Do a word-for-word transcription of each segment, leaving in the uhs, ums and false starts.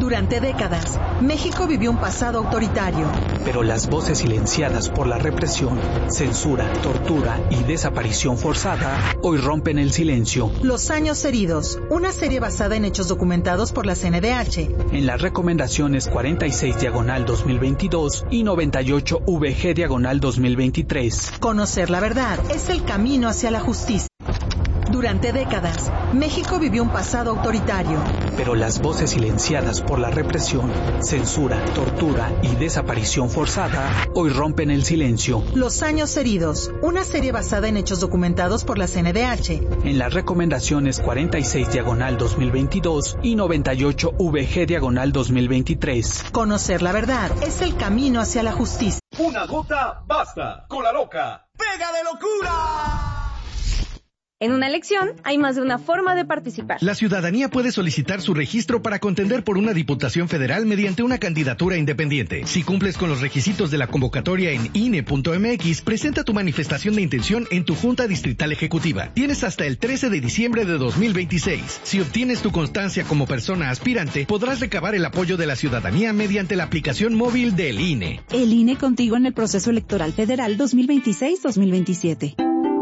Durante décadas, México vivió un pasado autoritario. Pero las voces silenciadas por la represión, censura, tortura y desaparición forzada hoy rompen el silencio. Los años heridos, una serie basada en hechos documentados por la C N D H. En las recomendaciones cuarenta y seis diagonal dos mil veintidós y noventa y ocho V G diagonal dos mil veintitrés. Conocer la verdad es el camino hacia la justicia. Durante décadas, México vivió un pasado autoritario. Pero las voces silenciadas por la represión, censura, tortura y desaparición forzada hoy rompen el silencio. Los años heridos, una serie basada en hechos documentados por la C N D H. En las recomendaciones cuarenta y seis diagonal dos mil veintidós y noventa y ocho V G diagonal dos mil veintitrés. Conocer la verdad es el camino hacia la justicia. Una gota basta. Cola loca. ¡Pega de locura! En una elección hay más de una forma de participar. La ciudadanía puede solicitar su registro para contender por una diputación federal mediante una candidatura independiente. Si cumples con los requisitos de la convocatoria en I N E punto M X, presenta tu manifestación de intención en tu Junta Distrital Ejecutiva. Tienes hasta el trece de diciembre de dos mil veintiséis. Si obtienes tu constancia como persona aspirante, podrás recabar el apoyo de la ciudadanía mediante la aplicación móvil del I N E. El I N E contigo en el proceso electoral federal dos mil veintiséis dos mil veintisiete.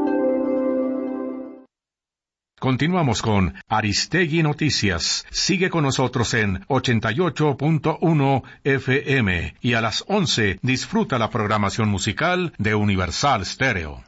Continuamos con Aristegui Noticias. Sigue con nosotros en ochenta y ocho punto uno F M y a las once disfruta la programación musical de Universal Stereo.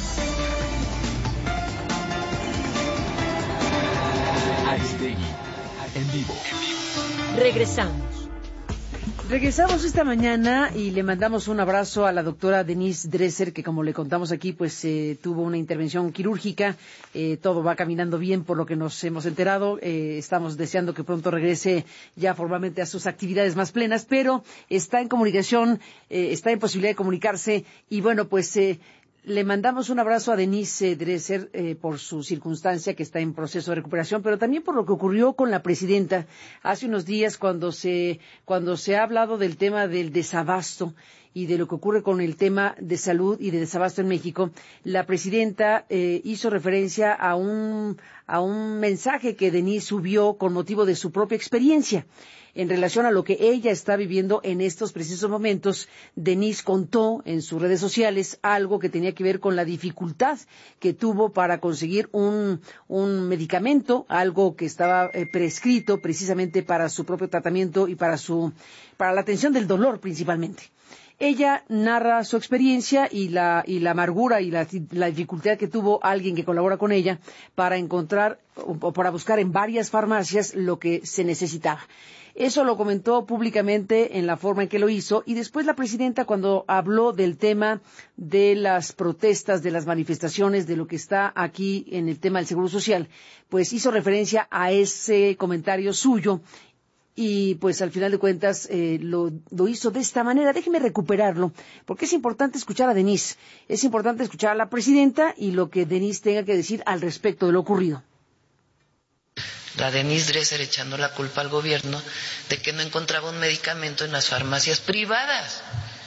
Aristegui, en vivo. Regresamos. Regresamos esta mañana y le mandamos un abrazo a la doctora Denise Dresser, que como le contamos aquí, pues eh, tuvo una intervención quirúrgica. Eh, todo va caminando bien por lo que nos hemos enterado. Eh, estamos deseando que pronto regrese ya formalmente a sus actividades más plenas, pero está en comunicación, eh, está en posibilidad de comunicarse y bueno, pues... Eh, Le mandamos un abrazo a Denise Dresser eh, por su circunstancia que está en proceso de recuperación, pero también por lo que ocurrió con la presidenta hace unos días cuando se cuando se ha hablado del tema del desabasto y de lo que ocurre con el tema de salud y de desabasto en México. La presidenta eh, hizo referencia a un a un mensaje que Denise subió con motivo de su propia experiencia. En relación a lo que ella está viviendo en estos precisos momentos, Denise contó en sus redes sociales algo que tenía que ver con la dificultad que tuvo para conseguir un, un medicamento, algo que estaba eh, prescrito precisamente para su propio tratamiento y para su, para la atención del dolor principalmente. Ella narra su experiencia y la, y la amargura y la, la dificultad que tuvo alguien que colabora con ella para encontrar o para buscar en varias farmacias lo que se necesitaba. Eso lo comentó públicamente en la forma en que lo hizo y después la presidenta, cuando habló del tema de las protestas, de las manifestaciones, de lo que está aquí en el tema del Seguro Social, pues hizo referencia a ese comentario suyo y pues al final de cuentas eh, lo, lo hizo de esta manera. Déjeme recuperarlo, porque es importante escuchar a Denise, es importante escuchar a la presidenta y lo que Denise tenga que decir al respecto de lo ocurrido. La Denise Dresser echando la culpa al gobierno de que no encontraba un medicamento en las farmacias privadas.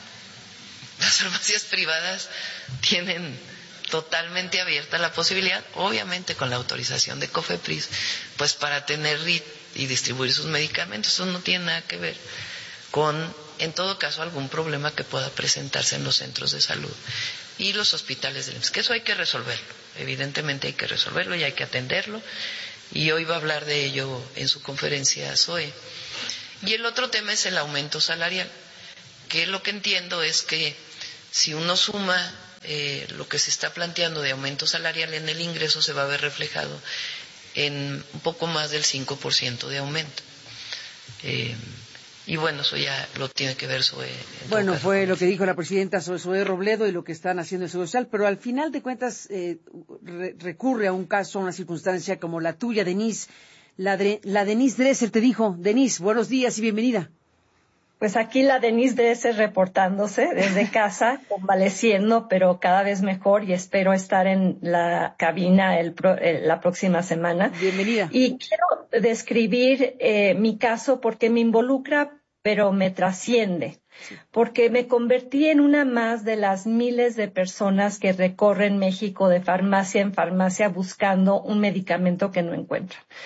Las farmacias privadas tienen totalmente abierta la posibilidad, obviamente con la autorización de COFEPRIS, pues para tener y distribuir sus medicamentos. Eso no tiene nada que ver con, en todo caso, algún problema que pueda presentarse en los centros de salud y los hospitales del I M S S, que eso hay que resolverlo, evidentemente hay que resolverlo y hay que atenderlo. Y hoy va a hablar de ello en su conferencia Zoe. Y el otro tema es el aumento salarial, que lo que entiendo es que si uno suma eh, lo que se está planteando de aumento salarial en el ingreso, se va a ver reflejado en un poco más del cinco por ciento de aumento. Eh, Y bueno, eso ya lo tiene que ver Zoe. Bueno, fue lo que dijo la presidenta Zoe Robledo y lo que están haciendo en el Seguro Social, pero al final de cuentas eh, re recurre a un caso, a una circunstancia como la tuya, Denise. La, de, la Denise Dresser te dijo, Denise, buenos días y bienvenida. Pues aquí la Denise Dresser reportándose desde casa, convaleciendo, pero cada vez mejor y espero estar en la cabina el pro, eh, la próxima semana. Bienvenida. Y quiero describir eh, mi caso porque me involucra, pero me trasciende. Sí. Porque me convertí en una más de las miles de personas que recorren México de farmacia en farmacia buscando un medicamento que no encuentran.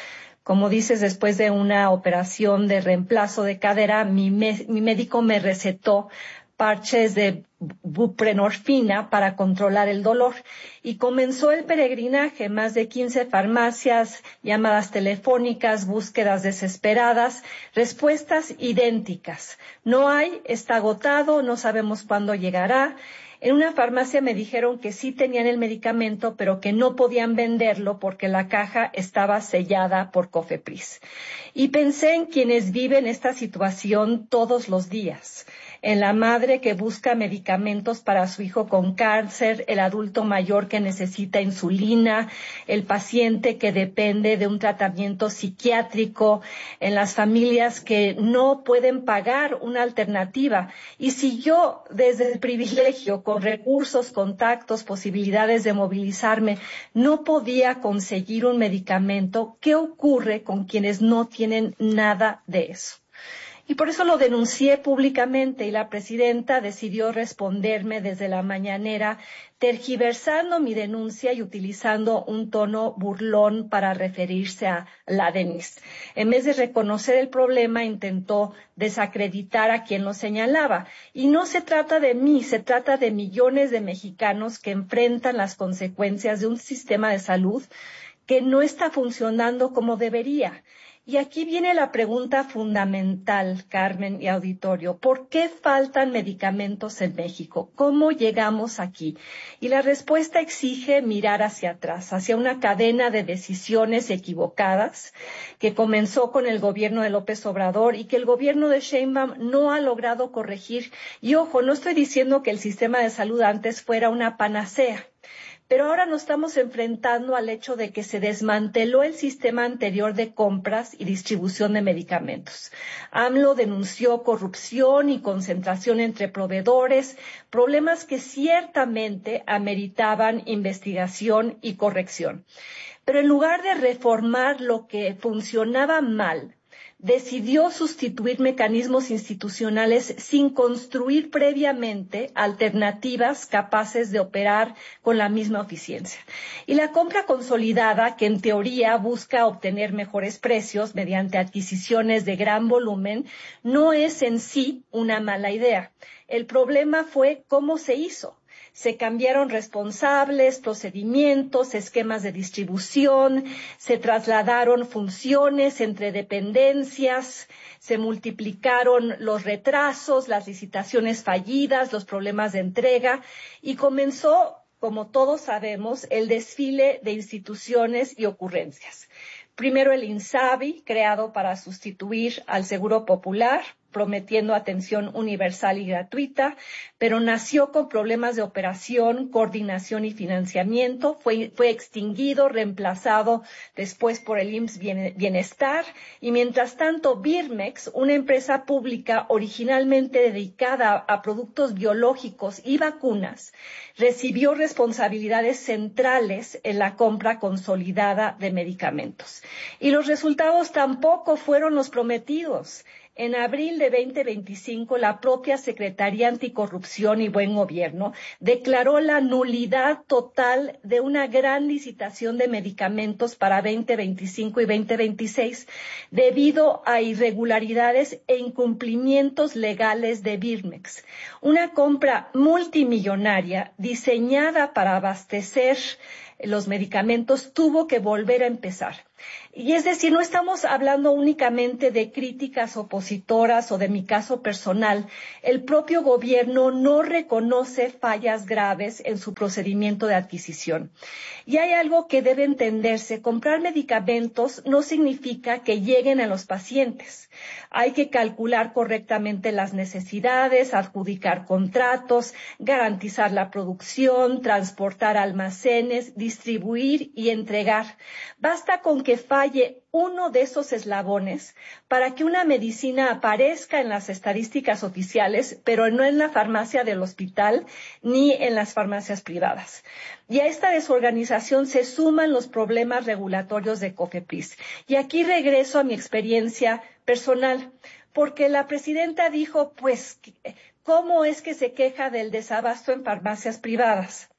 Como dices, después de una operación de reemplazo de cadera, mi, me, mi médico me recetó parches de buprenorfina para controlar el dolor. Y comenzó el peregrinaje, más de quince farmacias, llamadas telefónicas, búsquedas desesperadas, respuestas idénticas. No hay, está agotado, no sabemos cuándo llegará. En una farmacia me dijeron que sí tenían el medicamento, pero que no podían venderlo porque la caja estaba sellada por Cofepris. Y pensé en quienes viven esta situación todos los días. En la madre que busca medicamentos para su hijo con cáncer, el adulto mayor que necesita insulina, el paciente que depende de un tratamiento psiquiátrico, en las familias que no pueden pagar una alternativa. Y si yo, desde el privilegio, con recursos, contactos, posibilidades de movilizarme, no podía conseguir un medicamento, ¿qué ocurre con quienes no tienen nada de eso? Y por eso lo denuncié públicamente y la presidenta decidió responderme desde la mañanera, tergiversando mi denuncia y utilizando un tono burlón para referirse a la Denise. En vez de reconocer el problema, intentó desacreditar a quien lo señalaba. Y no se trata de mí, se trata de millones de mexicanos que enfrentan las consecuencias de un sistema de salud que no está funcionando como debería. Y aquí viene la pregunta fundamental, Carmen y auditorio. ¿Por qué faltan medicamentos en México? ¿Cómo llegamos aquí? Y la respuesta exige mirar hacia atrás, hacia una cadena de decisiones equivocadas que comenzó con el gobierno de López Obrador y que el gobierno de Sheinbaum no ha logrado corregir. Y ojo, no estoy diciendo que el sistema de salud antes fuera una panacea. Pero ahora nos estamos enfrentando al hecho de que se desmanteló el sistema anterior de compras y distribución de medicamentos. AMLO denunció corrupción y concentración entre proveedores, problemas que ciertamente ameritaban investigación y corrección. Pero en lugar de reformar lo que funcionaba mal, decidió sustituir mecanismos institucionales sin construir previamente alternativas capaces de operar con la misma eficiencia. Y la compra consolidada, que en teoría busca obtener mejores precios mediante adquisiciones de gran volumen, no es en sí una mala idea. El problema fue cómo se hizo. Se cambiaron responsables, procedimientos, esquemas de distribución, se trasladaron funciones entre dependencias, se multiplicaron los retrasos, las licitaciones fallidas, los problemas de entrega y comenzó, como todos sabemos, el desfile de instituciones y ocurrencias. Primero el INSABI, creado para sustituir al Seguro Popular, prometiendo atención universal y gratuita, pero nació con problemas de operación, coordinación y financiamiento, fue, fue extinguido, reemplazado después por el I M S S Bienestar, y mientras tanto Birmex, una empresa pública originalmente dedicada a productos biológicos y vacunas, recibió responsabilidades centrales en la compra consolidada de medicamentos. Y los resultados tampoco fueron los prometidos. En abril de veinte veinticinco, la propia Secretaría Anticorrupción y Buen Gobierno declaró la nulidad total de una gran licitación de medicamentos para veinte veinticinco y veinte veintiséis debido a irregularidades e incumplimientos legales de Birmex. Una compra multimillonaria diseñada para abastecer los medicamentos tuvo que volver a empezar. Y es decir, no estamos hablando únicamente de críticas opositoras o de mi caso personal. El propio gobierno no reconoce fallas graves en su procedimiento de adquisición. Y hay algo que debe entenderse. Comprar medicamentos no significa que lleguen a los pacientes. Hay que calcular correctamente las necesidades, adjudicar contratos, garantizar la producción, transportar almacenes, distribuir y entregar. Basta con que falle uno de esos eslabones para que una medicina aparezca en las estadísticas oficiales, pero no en la farmacia del hospital ni en las farmacias privadas. Y a esta desorganización se suman los problemas regulatorios de Cofepris. Y aquí regreso a mi experiencia personal, porque la presidenta dijo, pues, ¿cómo es que se queja del desabasto en farmacias privadas?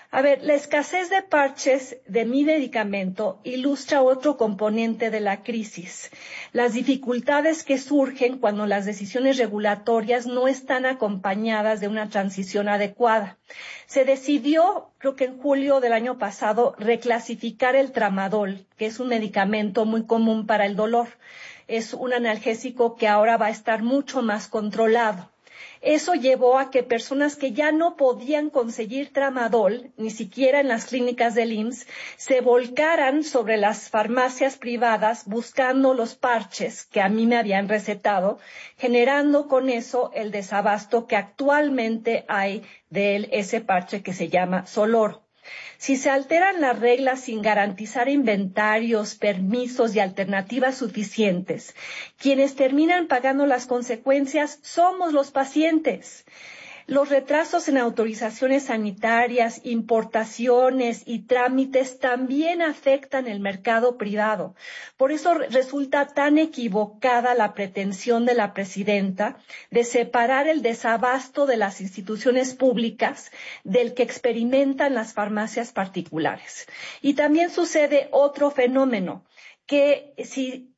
A ver, la escasez de parches de mi medicamento ilustra otro componente de la crisis, las dificultades que surgen cuando las decisiones regulatorias no están acompañadas de una transición adecuada. Se decidió, creo que en julio del año pasado, reclasificar el tramadol, que es un medicamento muy común para el dolor. Es un analgésico que ahora va a estar mucho más controlado. Eso llevó a que personas que ya no podían conseguir tramadol, ni siquiera en las clínicas del I M S S, se volcaran sobre las farmacias privadas buscando los parches que a mí me habían recetado, generando con eso el desabasto que actualmente hay de ese parche que se llama Soloro. Si se alteran las reglas sin garantizar inventarios, permisos y alternativas suficientes, quienes terminan pagando las consecuencias somos los pacientes. Los retrasos en autorizaciones sanitarias, importaciones y trámites también afectan el mercado privado. Por eso resulta tan equivocada la pretensión de la presidenta de separar el desabasto de las instituciones públicas del que experimentan las farmacias particulares. Y también sucede otro fenómeno, que si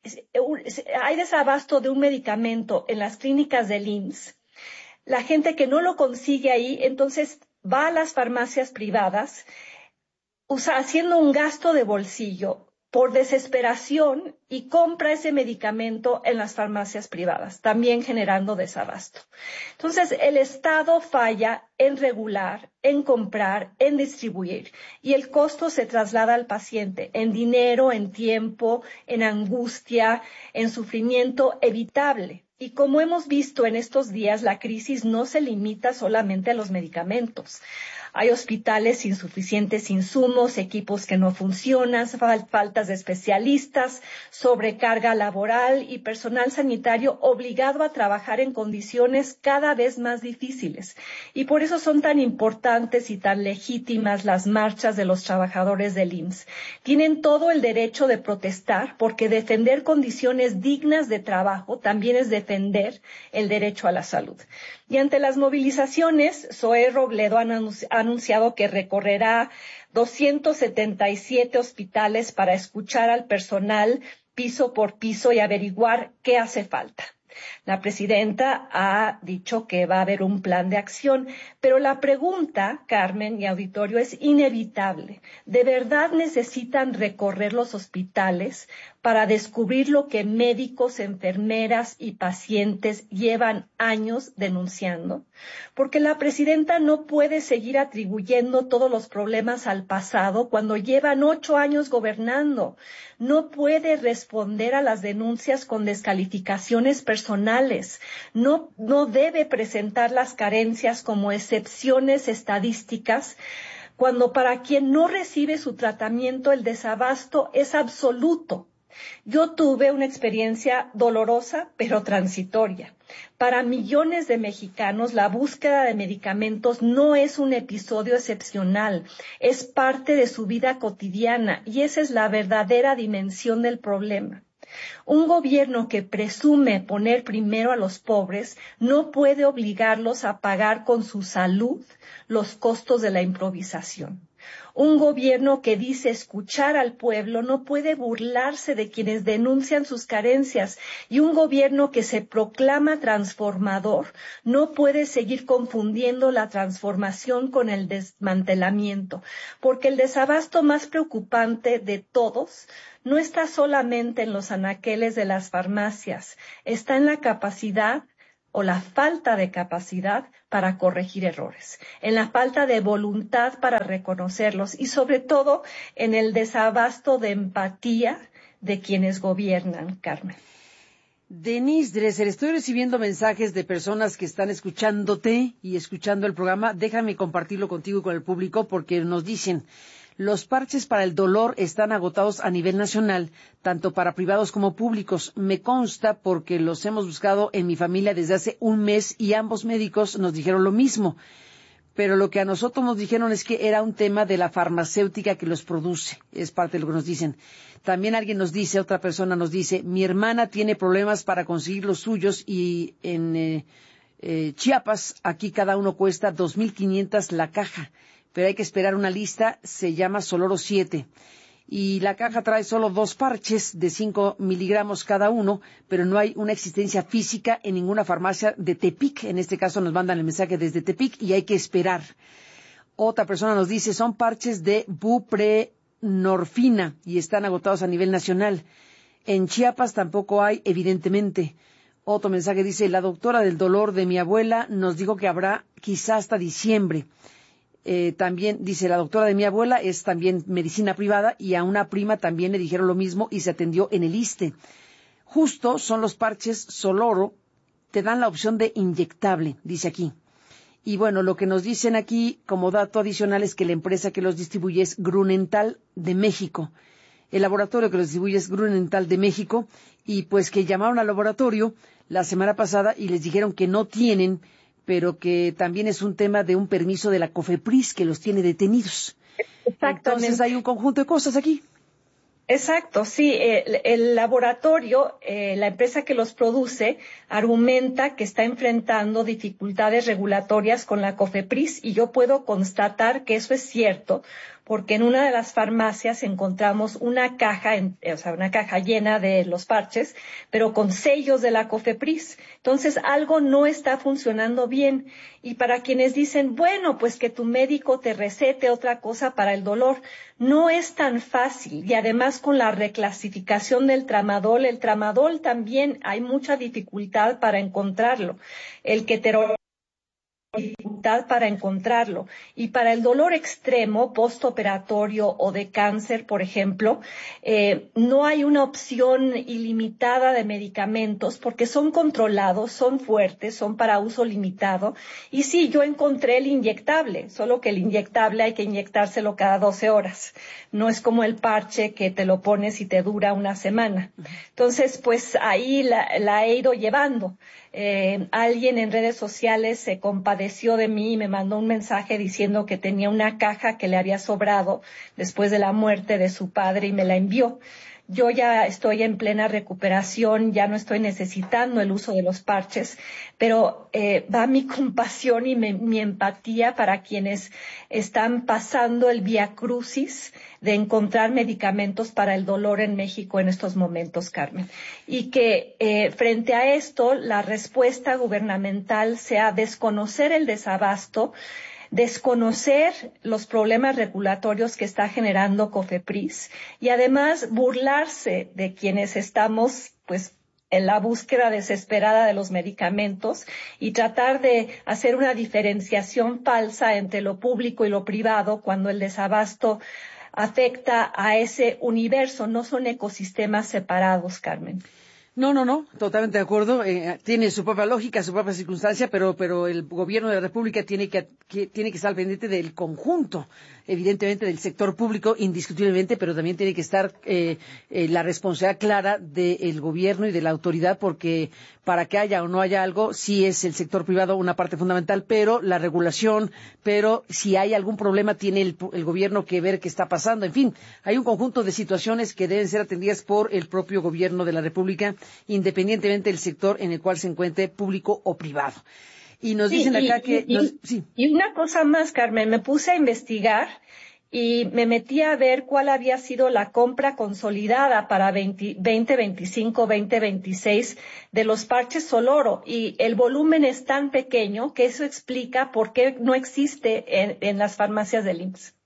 hay desabasto de un medicamento en las clínicas del I M S S, la gente que no lo consigue ahí, entonces va a las farmacias privadas usa, haciendo un gasto de bolsillo por desesperación y compra ese medicamento en las farmacias privadas, también generando desabasto. Entonces, el Estado falla en regular, en comprar, en distribuir, y el costo se traslada al paciente en dinero, en tiempo, en angustia, en sufrimiento evitable. Y como hemos visto en estos días, la crisis no se limita solamente a los medicamentos. Hay hospitales sin suficientes insumos, equipos que no funcionan, fal- faltas de especialistas, sobrecarga laboral y personal sanitario obligado a trabajar en condiciones cada vez más difíciles. Y por eso son tan importantes y tan legítimas las marchas de los trabajadores del I M S S. Tienen todo el derecho de protestar porque defender condiciones dignas de trabajo también es defender el derecho a la salud. Y ante las movilizaciones, Zoé Robledo ha anunciado que recorrerá doscientos setenta y siete hospitales para escuchar al personal piso por piso y averiguar qué hace falta. La presidenta ha dicho que va a haber un plan de acción, pero la pregunta, Carmen y auditorio, es inevitable. ¿De verdad necesitan recorrer los hospitales para descubrir lo que médicos, enfermeras y pacientes llevan años denunciando? Porque la presidenta no puede seguir atribuyendo todos los problemas al pasado cuando llevan ocho años gobernando. No puede responder a las denuncias con descalificaciones personales. No, no debe presentar las carencias como excepciones estadísticas, cuando para quien no recibe su tratamiento el desabasto es absoluto. Yo tuve una experiencia dolorosa, pero transitoria. Para millones de mexicanos, la búsqueda de medicamentos no es un episodio excepcional, es parte de su vida cotidiana y esa es la verdadera dimensión del problema. Un gobierno que presume poner primero a los pobres no puede obligarlos a pagar con su salud los costos de la improvisación. Un gobierno que dice escuchar al pueblo no puede burlarse de quienes denuncian sus carencias y un gobierno que se proclama transformador no puede seguir confundiendo la transformación con el desmantelamiento, porque el desabasto más preocupante de todos no está solamente en los anaqueles de las farmacias, está en la capacidad o la falta de capacidad para corregir errores, en la falta de voluntad para reconocerlos y sobre todo en el desabasto de empatía de quienes gobiernan, Carmen. Denise Dresser, estoy recibiendo mensajes de personas que están escuchándote y escuchando el programa. Déjame compartirlo contigo y con el público porque nos dicen: los parches para el dolor están agotados a nivel nacional, tanto para privados como públicos. Me consta porque los hemos buscado en mi familia desde hace un mes y ambos médicos nos dijeron lo mismo. Pero lo que a nosotros nos dijeron es que era un tema de la farmacéutica que los produce. Es parte de lo que nos dicen. También alguien nos dice, otra persona nos dice, mi hermana tiene problemas para conseguir los suyos y en eh, eh, Chiapas, aquí cada uno cuesta dos mil quinientas la caja. pero hay que esperar una lista, se llama Soloro siete. Y la caja trae solo dos parches de cinco miligramos cada uno, pero no hay una existencia física en ninguna farmacia de Tepic. En este caso nos mandan el mensaje desde Tepic y hay que esperar. Otra persona nos dice, son parches de buprenorfina y están agotados a nivel nacional. En Chiapas tampoco hay, evidentemente. Otro mensaje dice, la doctora del dolor de mi abuela nos dijo que habrá quizá hasta diciembre. Eh, también dice, la doctora de mi abuela es también medicina privada y a una prima también le dijeron lo mismo y se atendió en el ISSSTE. Justo son los parches Soloro, te dan la opción de inyectable, dice aquí. Y bueno, lo que nos dicen aquí como dato adicional es que la empresa que los distribuye es Grunenthal de México. El laboratorio que los distribuye es Grunenthal de México y pues que llamaron al laboratorio la semana pasada y les dijeron que no tienen, pero que también es un tema de un permiso de la COFEPRIS que los tiene detenidos. Entonces hay un conjunto de cosas aquí. Exacto, sí. El, el laboratorio, eh, la empresa que los produce, argumenta que está enfrentando dificultades regulatorias con la COFEPRIS y yo puedo constatar que eso es cierto, porque en una de las farmacias encontramos una caja, en, o sea, una caja llena de los parches, pero con sellos de la COFEPRIS. Entonces, algo no está funcionando bien. Y para quienes dicen, bueno, pues que tu médico te recete otra cosa para el dolor, no es tan fácil. Y además, con la reclasificación del tramadol, el tramadol también hay mucha dificultad para encontrarlo. El ketorolaco, dificultad para encontrarlo. Y para el dolor extremo, postoperatorio o de cáncer, por ejemplo, eh, no hay una opción ilimitada de medicamentos porque son controlados, son fuertes, son para uso limitado. Y sí, yo encontré el inyectable, solo que el inyectable hay que inyectárselo cada doce horas. No es como el parche que te lo pones y te dura una semana. Entonces, pues ahí la, la he ido llevando. Eh, alguien en redes sociales se compadeció de mí y me mandó un mensaje diciendo que tenía una caja que le había sobrado después de la muerte de su padre y me la envió. Yo ya estoy en plena recuperación, ya no estoy necesitando el uso de los parches, pero eh, va mi compasión y me, mi empatía para quienes están pasando el viacrucis de encontrar medicamentos para el dolor en México en estos momentos, Carmen. Y que eh, frente a esto, la respuesta gubernamental sea desconocer el desabasto, desconocer los problemas regulatorios que está generando COFEPRIS y además burlarse de quienes estamos, pues, en la búsqueda desesperada de los medicamentos y tratar de hacer una diferenciación falsa entre lo público y lo privado cuando el desabasto afecta a ese universo, no son ecosistemas separados, Carmen. No, no, no, totalmente de acuerdo. Eh, tiene su propia lógica, su propia circunstancia, pero, pero el gobierno de la República tiene que, que, tiene que estar pendiente del conjunto, evidentemente del sector público, indiscutiblemente, pero también tiene que estar eh, eh, la responsabilidad clara del gobierno y de la autoridad, porque para que haya o no haya algo, sí es el sector privado una parte fundamental, pero la regulación, pero si hay algún problema, tiene el, el gobierno que ver qué está pasando. En fin, hay un conjunto de situaciones que deben ser atendidas por el propio gobierno de la República, independientemente del sector en el cual se encuentre, público o privado. Y nos sí, dicen acá y, que... Y, nos, sí. y una cosa más, Carmen, me puse a investigar y me metí a ver cuál había sido la compra consolidada para veinte veinticinco, veinte veintiséis de los parches Soloro, y el volumen es tan pequeño que eso explica por qué no existe en, en las farmacias del I M S S.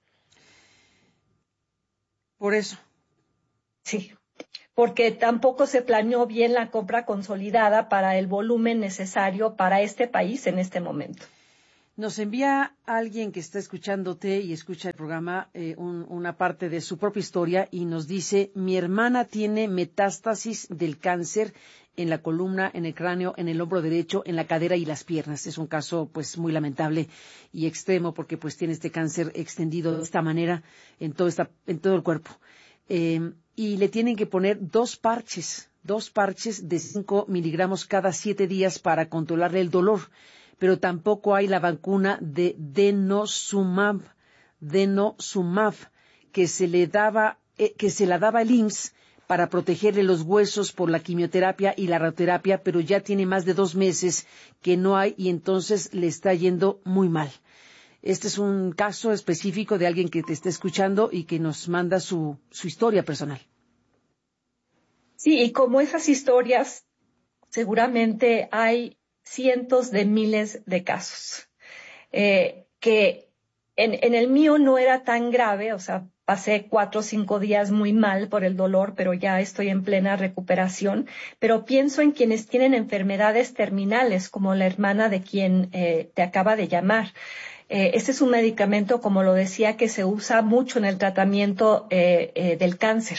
Por eso. Sí. Porque tampoco se planeó bien la compra consolidada para el volumen necesario para este país en este momento. Nos envía alguien que está escuchándote y escucha el programa eh, un, una parte de su propia historia y nos dice, mi hermana tiene metástasis del cáncer en la columna, en el cráneo, en el hombro derecho, en la cadera y las piernas. Es un caso pues muy lamentable y extremo porque pues tiene este cáncer extendido de esta manera en todo, esta, en todo el cuerpo. Eh, y le tienen que poner dos parches, dos parches de cinco miligramos cada siete días para controlarle el dolor, pero tampoco hay la vacuna de denosumab, denosumab, que se le daba, eh, que se la daba el I M S S para protegerle los huesos por la quimioterapia y la radioterapia, pero ya tiene más de dos meses que no hay y entonces le está yendo muy mal. este es un caso específico de alguien que te está escuchando y que nos manda su, su historia personal. Sí, y como esas historias, seguramente hay cientos de miles de casos. Eh, que en, en el mío no era tan grave, o sea, pasé cuatro o cinco días muy mal por el dolor, pero ya estoy en plena recuperación. Pero pienso en quienes tienen enfermedades terminales, como la hermana de quien eh, te acaba de llamar. Eh, este es un medicamento, como lo decía, que se usa mucho en el tratamiento eh, eh, del cáncer.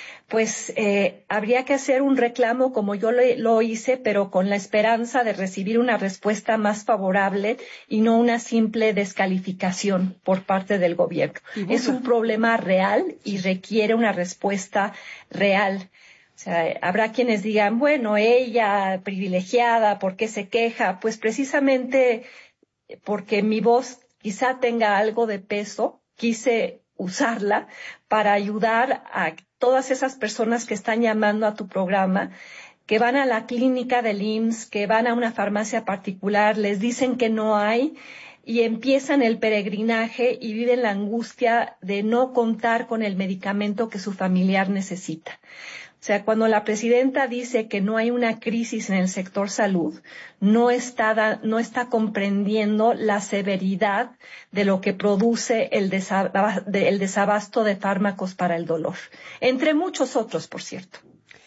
Pues eh, habría que hacer un reclamo como yo lo, lo hice, pero con la esperanza de recibir una respuesta más favorable y no una simple descalificación por parte del gobierno. Es un problema real y requiere una respuesta real. O sea, habrá quienes digan, bueno, ella privilegiada, ¿por qué se queja? Pues precisamente porque mi voz quizá tenga algo de peso, quise usarla para ayudar a todas esas personas que están llamando a tu programa, que van a la clínica del I M S S, que van a una farmacia particular, les dicen que no hay y empiezan el peregrinaje y viven la angustia de no contar con el medicamento que su familiar necesita. O sea, cuando la presidenta dice que no hay una crisis en el sector salud, no está, no está comprendiendo la severidad de lo que produce el desabasto, el desabasto de fármacos para el dolor, entre muchos otros, por cierto.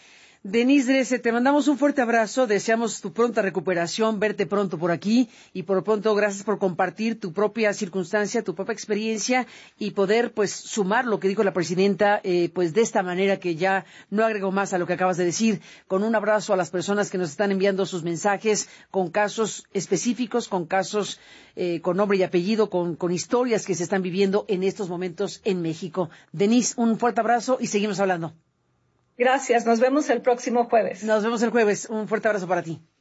Denise Dresser, te mandamos un fuerte abrazo, deseamos tu pronta recuperación, verte pronto por aquí y por lo pronto gracias por compartir tu propia circunstancia, tu propia experiencia y poder pues sumar lo que dijo la presidenta eh, pues de esta manera que ya no agrego más a lo que acabas de decir, con un abrazo a las personas que nos están enviando sus mensajes con casos específicos, con casos eh, con nombre y apellido, con, con historias que se están viviendo en estos momentos en México. Denise, un fuerte abrazo y seguimos hablando. Gracias, nos vemos el próximo jueves. Nos vemos el jueves. Un fuerte abrazo para ti.